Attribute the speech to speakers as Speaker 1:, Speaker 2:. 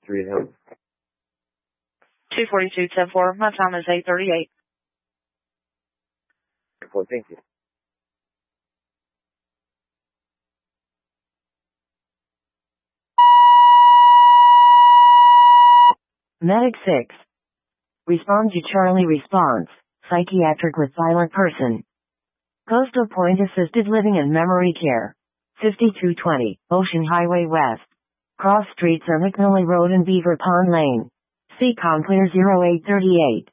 Speaker 1: 3 Hills.
Speaker 2: 242-10-4. My time is 8:38.
Speaker 1: Thank you.
Speaker 3: Medic 6. Respond to Charlie response. Psychiatric with violent person. Coastal Point Assisted Living and Memory Care. 5220, Ocean Highway West. Cross streets are McMillan Road and Beaver Pond Lane. CCOM clear 0838.